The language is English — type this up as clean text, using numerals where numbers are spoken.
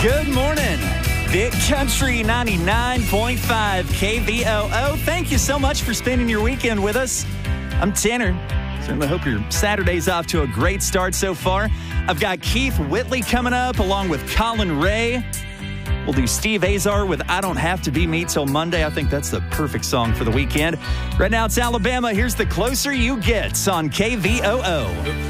Good morning. Big Country 99.5 KVOO. Thank you so much for spending your weekend with us. I'm Tanner. Certainly hope your Saturday's off to a great start so far. I've got Keith Whitley coming up along with Colin Ray. We'll do Steve Azar with I Don't Have to Be Me Till Monday. I think that's the perfect song for the weekend. Right now it's Alabama. Here's The Closer You Get on KVOO.